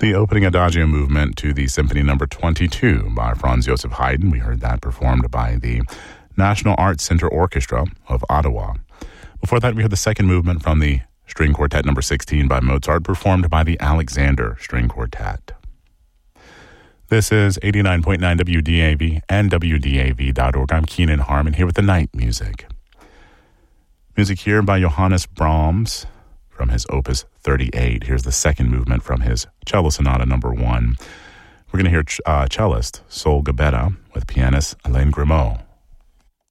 The opening Adagio movement to the Symphony No. 22 by Franz Joseph Haydn. We heard that performed by the National Arts Center Orchestra of Ottawa. Before that, we heard the second movement from the String Quartet No. 16 by Mozart, performed by the Alexander String Quartet. This is 89.9 WDAV and WDAV.org. I'm Keenan Harmon here with the night music. Music here by Johannes Brahms from his Opus 38. Here's the second movement from his Cello Sonata No. 1. We're going to hear cellist Sol Gabetta with pianist Alain Grimaud.